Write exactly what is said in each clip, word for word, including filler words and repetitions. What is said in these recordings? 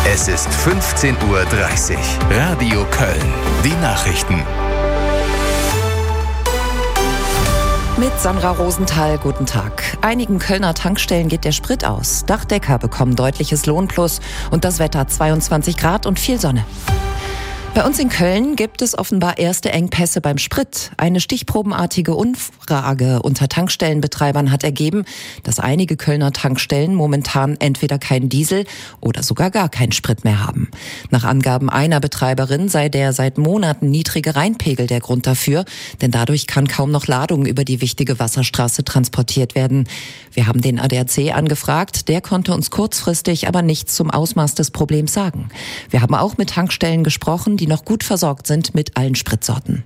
Es ist fünfzehn Uhr dreißig. Radio Köln. Die Nachrichten. Mit Sandra Rosenthal, guten Tag. Einigen Kölner Tankstellen geht der Sprit aus. Dachdecker bekommen deutliches Lohnplus und das Wetter zweiundzwanzig Grad und viel Sonne. Bei uns in Köln gibt es offenbar erste Engpässe beim Sprit. Eine stichprobenartige Umfrage unter Tankstellenbetreibern hat ergeben, dass einige Kölner Tankstellen momentan entweder keinen Diesel oder sogar gar keinen Sprit mehr haben. Nach Angaben einer Betreiberin sei der seit Monaten niedrige Rheinpegel der Grund dafür, denn dadurch kann kaum noch Ladung über die wichtige Wasserstraße transportiert werden. Wir haben den A D A C angefragt, der konnte uns kurzfristig aber nichts zum Ausmaß des Problems sagen. Wir haben auch mit Tankstellen gesprochen, die noch gut versorgt sind mit allen Spritsorten.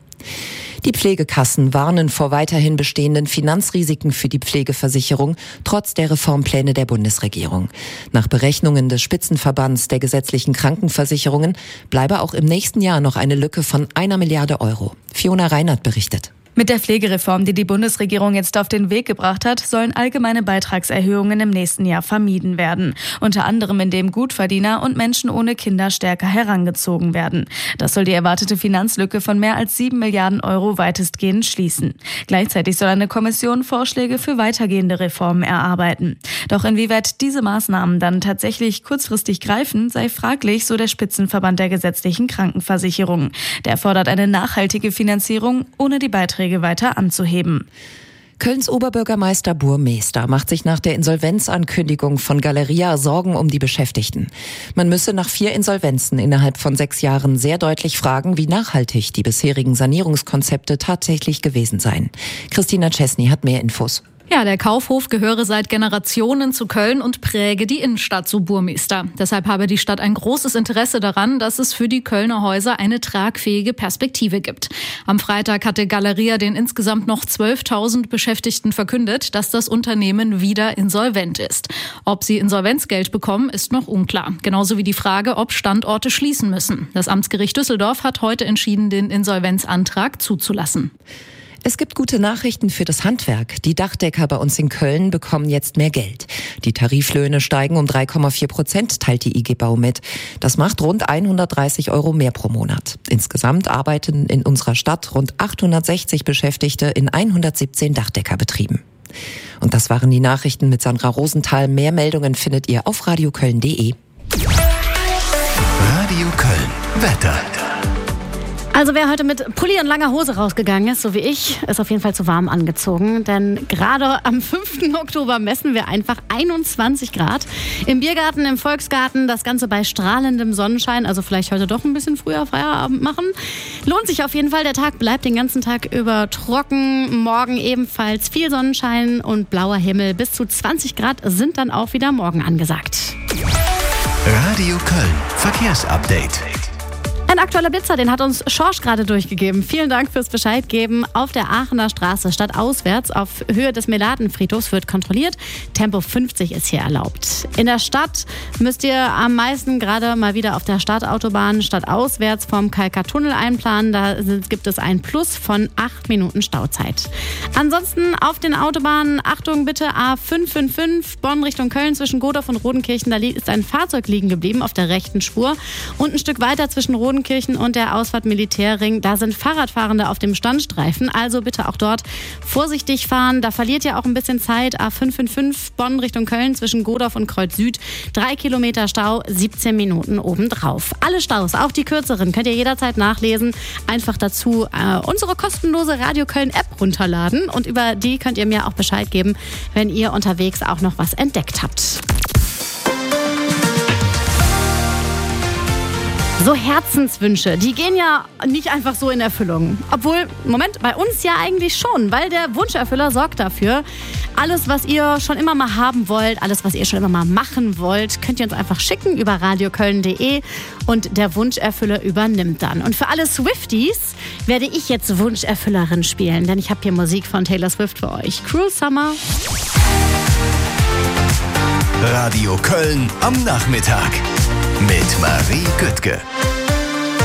Die Pflegekassen warnen vor weiterhin bestehenden Finanzrisiken für die Pflegeversicherung, trotz der Reformpläne der Bundesregierung. Nach Berechnungen des Spitzenverbands der gesetzlichen Krankenversicherungen bleibe auch im nächsten Jahr noch eine Lücke von einer Milliarde Euro. Fiona Reinert berichtet. Mit der Pflegereform, die die Bundesregierung jetzt auf den Weg gebracht hat, sollen allgemeine Beitragserhöhungen im nächsten Jahr vermieden werden. Unter anderem, indem Gutverdiener und Menschen ohne Kinder stärker herangezogen werden. Das soll die erwartete Finanzlücke von mehr als sieben Milliarden Euro weitestgehend schließen. Gleichzeitig soll eine Kommission Vorschläge für weitergehende Reformen erarbeiten. Doch inwieweit diese Maßnahmen dann tatsächlich kurzfristig greifen, sei fraglich, so der Spitzenverband der gesetzlichen Krankenversicherung. Der fordert eine nachhaltige Finanzierung, ohne die Beiträge weiter anzuheben. Kölns Oberbürgermeister Burmester macht sich nach der Insolvenzankündigung von Galeria Sorgen um die Beschäftigten. Man müsse nach vier Insolvenzen innerhalb von sechs Jahren sehr deutlich fragen, wie nachhaltig die bisherigen Sanierungskonzepte tatsächlich gewesen seien. Christina Czesny hat mehr Infos. Ja, der Kaufhof gehöre seit Generationen zu Köln und präge die Innenstadt, so Burmester. Deshalb habe die Stadt ein großes Interesse daran, dass es für die Kölner Häuser eine tragfähige Perspektive gibt. Am Freitag hatte Galeria den insgesamt noch zwölftausend Beschäftigten verkündet, dass das Unternehmen wieder insolvent ist. Ob sie Insolvenzgeld bekommen, ist noch unklar. Genauso wie die Frage, ob Standorte schließen müssen. Das Amtsgericht Düsseldorf hat heute entschieden, den Insolvenzantrag zuzulassen. Es gibt gute Nachrichten für das Handwerk. Die Dachdecker bei uns in Köln bekommen jetzt mehr Geld. Die Tariflöhne steigen um drei Komma vier Prozent, teilt die I G Bau mit. Das macht rund hundertdreißig Euro mehr pro Monat. Insgesamt arbeiten in unserer Stadt rund achthundertsechzig Beschäftigte in hundertsiebzehn Dachdeckerbetrieben. Und das waren die Nachrichten mit Sandra Rosenthal. Mehr Meldungen findet ihr auf radioköln punkt de. Radio Köln. Wetter. Also wer heute mit Pulli und langer Hose rausgegangen ist, so wie ich, ist auf jeden Fall zu warm angezogen. Denn gerade am fünften Oktober messen wir einfach einundzwanzig Grad. Im Biergarten, im Volksgarten, das Ganze bei strahlendem Sonnenschein. Also vielleicht heute doch ein bisschen früher Feierabend machen. Lohnt sich auf jeden Fall. Der Tag bleibt den ganzen Tag über trocken. Morgen ebenfalls viel Sonnenschein und blauer Himmel. Bis zu zwanzig Grad sind dann auch wieder morgen angesagt. Radio Köln. Verkehrsupdate. Ein aktueller Blitzer, den hat uns Schorsch gerade durchgegeben. Vielen Dank fürs Bescheid geben. Auf der Aachener Straße stadtauswärts auf Höhe des Melatenfriedhofs wird kontrolliert. Tempo fünfzig ist hier erlaubt. In der Stadt müsst ihr am meisten gerade mal wieder auf der Stadtautobahn stadtauswärts vom Kalkatunnel einplanen. Da gibt es ein Plus von acht Minuten Stauzeit. Ansonsten auf den Autobahnen, Achtung bitte, A fünf fünf fünf Bonn Richtung Köln zwischen Godorf und Rodenkirchen. Da ist ein Fahrzeug liegen geblieben auf der rechten Spur. Und ein Stück weiter zwischen Rodenkirchen und der Ausfahrt Militärring, da sind Fahrradfahrende auf dem Standstreifen, also bitte auch dort vorsichtig fahren. Da verliert ihr auch ein bisschen Zeit. A fünf fünf fünf Bonn Richtung Köln zwischen Godorf und Kreuz Süd. Drei Kilometer Stau, siebzehn Minuten obendrauf. Alle Staus, auch die kürzeren, könnt ihr jederzeit nachlesen. Einfach dazu äh, unsere kostenlose Radio Köln App runterladen und über die könnt ihr mir auch Bescheid geben, wenn ihr unterwegs auch noch was entdeckt habt. So Herzenswünsche, die gehen ja nicht einfach so in Erfüllung. Obwohl, Moment, bei uns ja eigentlich schon, weil der Wunscherfüller sorgt dafür. Alles, was ihr schon immer mal haben wollt, alles, was ihr schon immer mal machen wollt, könnt ihr uns einfach schicken über radioköln punkt de und der Wunscherfüller übernimmt dann. Und für alle Swifties werde ich jetzt Wunscherfüllerin spielen, denn ich habe hier Musik von Taylor Swift für euch. Cruel Summer. Radio Köln am Nachmittag mit Marie Güttke.